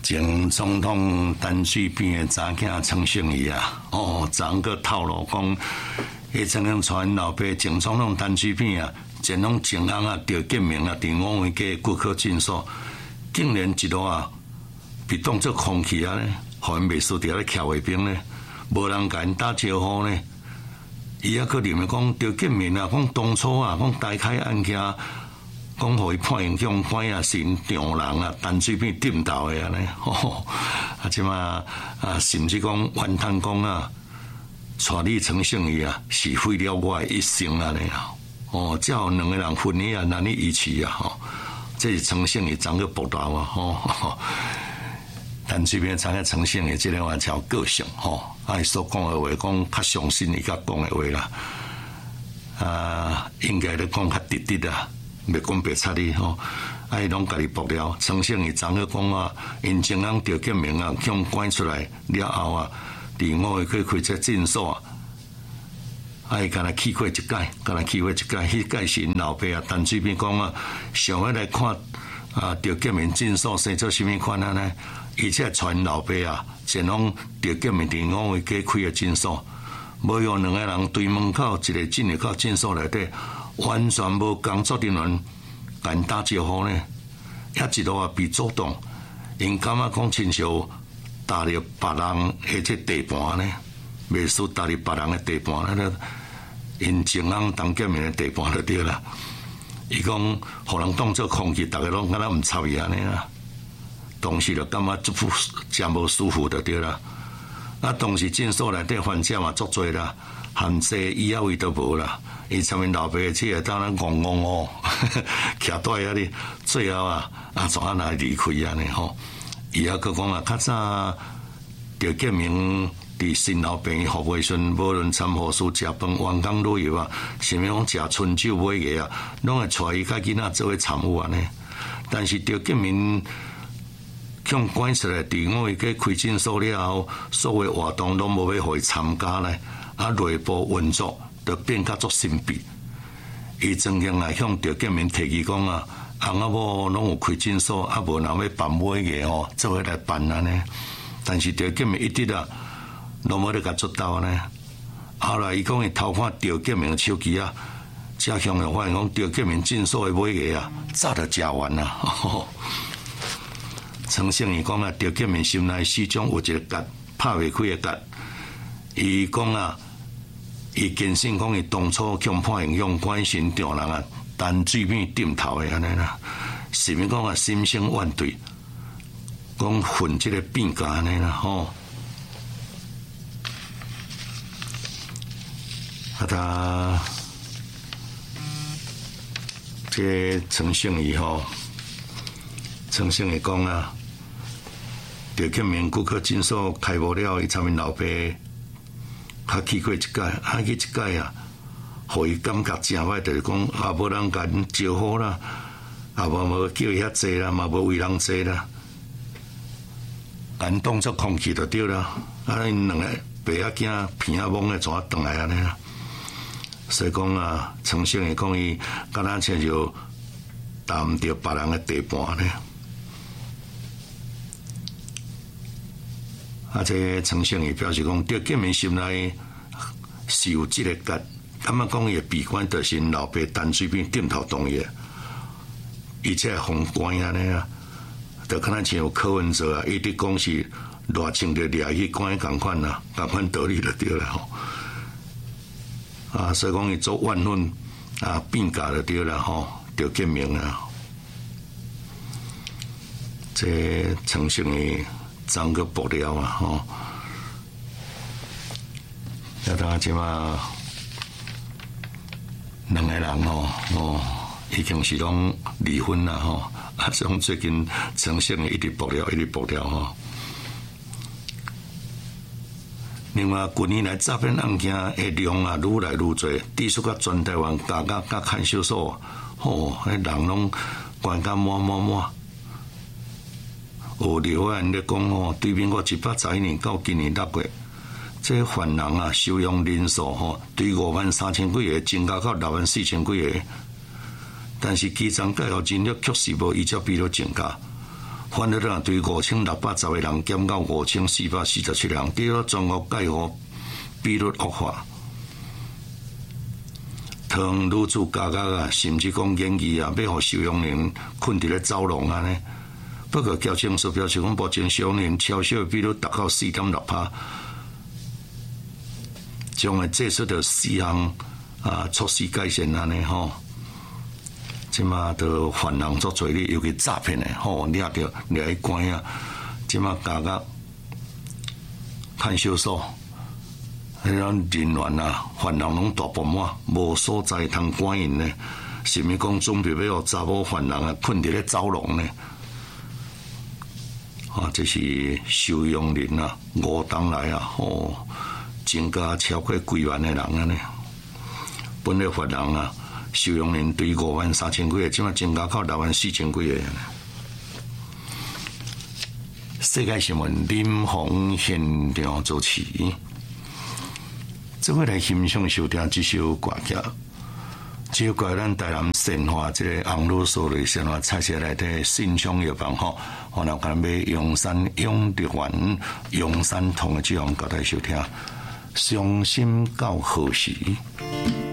前总统陈水扁的查囝陈胜义啊，昨个透露讲，迄曾经传老爸前总统陈水扁啊，前拢前翁啊，赵建明啊，伫五位街骨科诊所，竟然一路啊，被当作空气啊咧，互因袂输伫咧徛卫兵咧，无人甲因打招呼咧。伊还佫认为讲赵建明啊，讲当初啊，讲大开案件。讲互伊判刑向官啊，是因丈人啊，陈水扁点头的安尼，即马啊，甚至讲怨叹讲啊，带你陈胜义啊，是毁了我的一生安尼啊，只有两个人分离啊，难以遗弃啊，这是陈胜义昨个报道啊，陈水扁昨个陈胜义即个话超个性伊所讲的话，讲较相信伊甲讲的话啦，应该咧讲较直直啊。袂讲白插你伊拢家己爆料。陈胜义昨个讲啊，因前翁赵建明啊，向关出来了后啊，伫五位去开这诊所啊，伊敢若去过一届，迄届是因老爸啊，陈水扁讲啊，想要来看啊，赵建明诊所生做啥物款啊呢？而且传老爸啊，前往赵建明伫五位街开个诊所，无用两个人对门口一个进入到诊所内底。完全无工作人员甲因打招呼呢，遐一路啊被主动，因感觉讲亲像踏入别人的这地盘呢，袂输踏入别人的地盘咧，因前翁陈建明的地盘就对啦。伊讲，互人当作空气，逐个拢敢若毋插伊安尼啦。当时就感觉真无舒服就对啦。当时诊所内底患者嘛足多啦，限制以后伊都无啦。伊上面老爸的车当然戆戆徛在遐哩，最后啊怎啊来离开安尼吼？伊还佫讲啊，较早赵建明伫新老病服务时，无论参护士食饭、员工旅游啊，甚物讲食春酒买个啊，拢会带伊甲囡仔做伙参与安尼。但是赵建明向关出来，伫五位街开诊所了后，所有活动拢无要互伊参加咧，内部运作。就变较足神秘，伊曾经来向赵建明提议讲啊，翁仔某拢有开诊所，无人要办买个做伙来办安尼。但是赵建明一直啊，拢无咧甲出头呢。后来伊讲伊偷看赵建明的手机啊，才向人发现讲赵建明诊所的买个啊，早就食完啦。陈胜义讲啊，赵建明心内始终有一个结，拍袂开的结。伊讲啊。伊坚信讲，伊当初向判刑用关心丈人啊，陈水扁点头的安尼啦，是毋讲啊心生怨怼，讲恨这个变价安尼啦吼。他这陈胜义吼，陈胜义讲啊，赵建明骨科诊所开无了，伊参面老爸。他去过一届，去一届啊，互伊感觉真歹，就是讲也无人甲因招呼啦，也无叫伊遐坐啦，嘛无为人坐啦，咱当作空气就对啦。因两个爸仔囝鼻啊懵诶，怎啊转来安尼啦？所以讲啊，陈胜义讲伊敢若亲像踏毋着别人诶地盘呢。这陈胜义表示讲，赵建明心内是有这个结，感觉讲伊的闭关就是因老爸陈水扁点头同意，而且封关安尼啊，就可能像有柯文哲啊，伊直讲是热情的掠去关共款啦，共款道理就对啦吼。所以讲伊做怨恨变价就对啦吼，赵建明啊，这陈胜义。昨个爆料啊，吼！要当即嘛，两个人已经是拢离婚啦，吼！种最近陈胜义一直爆料吼。另外，近年来诈骗案件的量啊，愈来愈多，指数甲全台湾加看守所，迄人拢关甲满。刘安咧讲对民国111年到今年6月，这犯人啊收容人数对53000几个增加到64000几个，但是基层介绍人力确实无依照比例增加， 反而啊，对5610个人减到5447人，结果全国介护比率恶化，汤女子家家啊，甚至讲建议啊，要互收容人困伫咧走廊啊呢。不过矫正署表示讲，目前收容人超销比率达到4.6%，将会祭出着4项措施改善安尼吼。即马都犯人作侪咧，尤其诈骗诶吼，掠着掠去关啊！即马家家看守所，迄种人员啊，犯人拢大爆满，无所在通关因呢。甚物讲准备要互查某犯人啊困伫咧走廊呢？这是收容人啊，5冬来啊，增加超过几万个人啊呢。本来犯人啊。收容人对53000几个，即马增加到64000几个。世界新闻林鸿现场主持，这回来欣赏收听这首歌曲。这首歌咱台南善化这个红路所的善化菜市内底信箱药房吼，我那可能买永山永德丸、永山同的这样交代收听，伤心到何时？